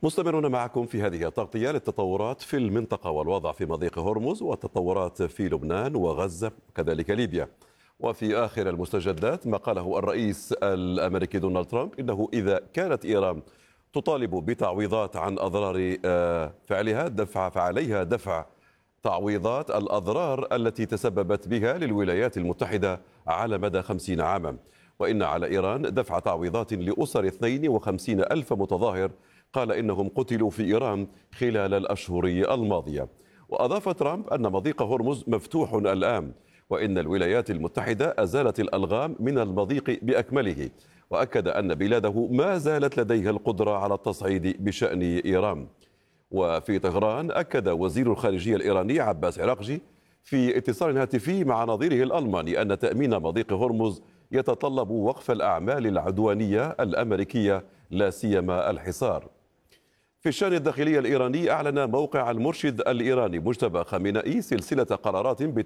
مستمرون معكم في هذه التغطية للتطورات في المنطقة والوضع في مضيق هرمز والتطورات في لبنان وغزة وكذلك ليبيا. وفي آخر المستجدات ما قاله الرئيس الأمريكي دونالد ترامب إنه إذا كانت إيران تطالب بتعويضات عن أضرار فعلها فعليها دفع تعويضات الأضرار التي تسببت بها للولايات المتحدة على مدى 50 عاما، وإن على إيران دفع تعويضات لأسر 52 ألف متظاهر قال إنهم قتلوا في إيران خلال الأشهر الماضية. وأضاف ترامب أن مضيق هرمز مفتوح الآن، وإن الولايات المتحدة أزالت الألغام من المضيق بأكمله، وأكد أن بلاده ما زالت لديها القدرة على التصعيد بشأن إيران. وفي طهران أكد وزير الخارجية الإيراني عباس عراقجي في اتصال هاتفي مع نظيره الألماني أن تأمين مضيق هرمز يتطلب وقف الأعمال العدوانية الأمريكية لا سيما الحصار. في الشأن الداخلي الإيراني أعلن موقع المرشد الإيراني مجتبى خامنئي سلسلة قرارات